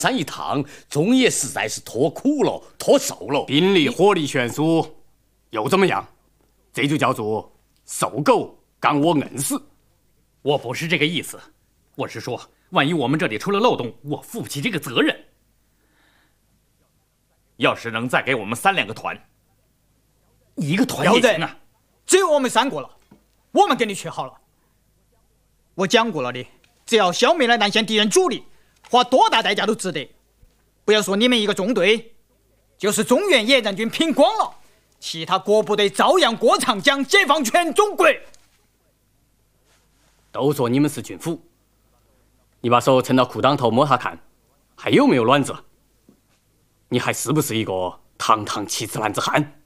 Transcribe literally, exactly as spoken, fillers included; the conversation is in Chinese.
山一趟，中野实在是脱苦了，脱瘦了。 兵力火力悬殊，又怎么样？这就叫做瘦狗刚我硬死。 我不是这个意思，我是说，万一我们这里出了漏洞，我负不起这个责任。要是能再给我们三两个团，一个团也行啊。 只有我们三个了，我们给你确好了。我讲过了的，只要消灭了南线敌人主力，花多大代价都值得。不要说你们一个中队，就是中原野战军拼光了，其他各部队照样过长江，解放全中国。 都说你们是军夫，你把手伸到裤裆头摸下看，还有没有卵子？你还是不是一个堂堂七尺男子汉？